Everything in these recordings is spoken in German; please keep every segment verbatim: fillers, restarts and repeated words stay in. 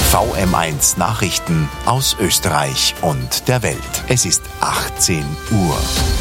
V M eins Nachrichten aus Österreich und der Welt. Es ist achtzehn Uhr.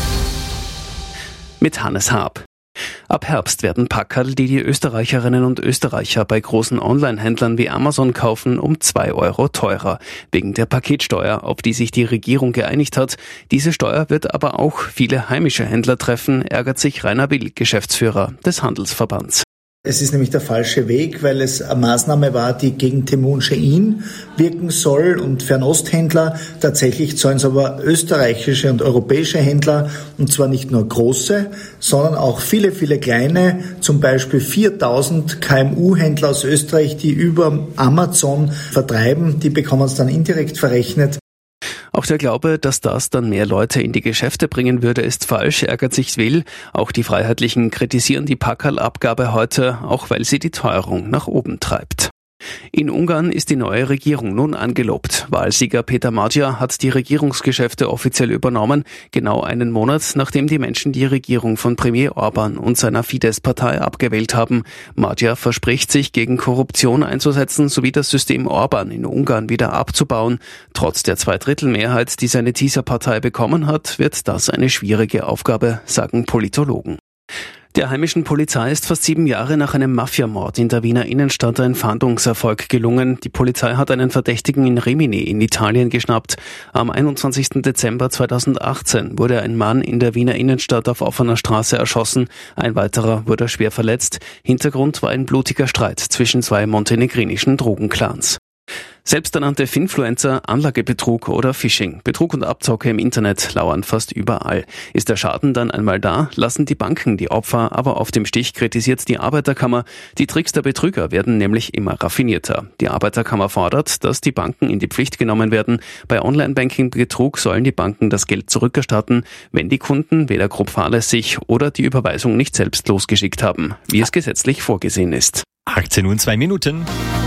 Mit Hannes Haab. Ab Herbst werden Packerl, die die Österreicherinnen und Österreicher bei großen Online-Händlern wie Amazon kaufen, um zwei Euro teurer. Wegen der Paketsteuer, auf die sich die Regierung geeinigt hat. Diese Steuer wird aber auch viele heimische Händler treffen, ärgert sich Rainer Will, Geschäftsführer des Handelsverbands. Es ist nämlich der falsche Weg, weil es eine Maßnahme war, die gegen Temu Shein wirken soll und Fernosthändler. Tatsächlich zahlen es aber österreichische und europäische Händler, und zwar nicht nur große, sondern auch viele, viele kleine, zum Beispiel viertausend K M U-Händler aus Österreich, die über Amazon vertreiben, die bekommen es dann indirekt verrechnet. Auch der Glaube, dass das dann mehr Leute in die Geschäfte bringen würde, ist falsch, ärgert sich Will. Auch die Freiheitlichen kritisieren die Packerl-Abgabe heute, auch weil sie die Teuerung nach oben treibt. In Ungarn ist die neue Regierung nun angelobt. Wahlsieger Peter Magyar hat die Regierungsgeschäfte offiziell übernommen, genau einen Monat, nachdem die Menschen die Regierung von Premier Orban und seiner Fidesz-Partei abgewählt haben. Magyar verspricht sich, gegen Korruption einzusetzen, sowie das System Orban in Ungarn wieder abzubauen. Trotz der Zweidrittelmehrheit, die seine Tisza-Partei bekommen hat, wird das eine schwierige Aufgabe, sagen Politologen. Der heimischen Polizei ist fast sieben Jahre nach einem Mafiamord in der Wiener Innenstadt ein Fahndungserfolg gelungen. Die Polizei hat einen Verdächtigen in Rimini in Italien geschnappt. Am einundzwanzigsten Dezember zweitausendachtzehn wurde ein Mann in der Wiener Innenstadt auf offener Straße erschossen. Ein weiterer wurde schwer verletzt. Hintergrund war ein blutiger Streit zwischen zwei montenegrinischen Drogenclans. Selbsternannte Finfluencer, Anlagebetrug oder Phishing. Betrug und Abzocke im Internet lauern fast überall. Ist der Schaden dann einmal da, lassen die Banken die Opfer aber auf dem Stich, kritisiert die Arbeiterkammer. Die Tricks der Betrüger werden nämlich immer raffinierter. Die Arbeiterkammer fordert, dass die Banken in die Pflicht genommen werden. Bei Online-Banking-Betrug sollen die Banken das Geld zurückerstatten, wenn die Kunden weder grob fahrlässig oder die Überweisung nicht selbst losgeschickt haben, wie es gesetzlich vorgesehen ist. achtzehn Uhr und zwei Minuten.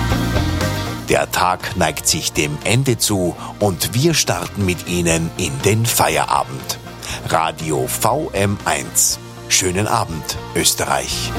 Der Tag neigt sich dem Ende zu und wir starten mit Ihnen in den Feierabend. Radio V M eins. Schönen Abend, Österreich.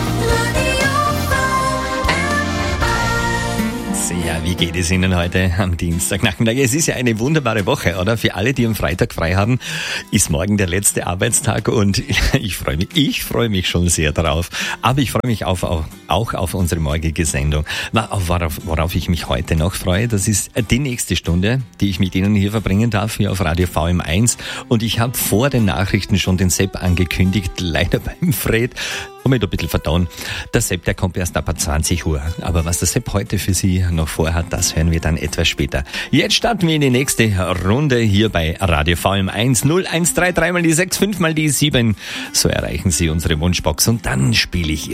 Ja, wie geht es Ihnen heute am Dienstagnachmittag? Es ist ja eine wunderbare Woche, oder? Für alle, die am Freitag frei haben, ist morgen der letzte Arbeitstag und ich freue mich, ich freue mich schon sehr darauf. Aber ich freue mich auf, auch, auch auf unsere morgige Sendung. Worauf, worauf ich mich heute noch freue, das ist die nächste Stunde, die ich mit Ihnen hier verbringen darf, hier auf Radio V M eins. Und ich habe vor den Nachrichten schon den Sepp angekündigt, leider beim Fred. Um mich ein bisschen verdauen. Der Sepp, der kommt erst ab zwanzig Uhr. Aber was der Sepp heute für Sie noch vorhat, das hören wir dann etwas später. Jetzt starten wir in die nächste Runde hier bei Radio V M eins. null eins drei drei mal die sechs, fünf mal die sieben. So erreichen Sie unsere Wunschbox und dann spiele ich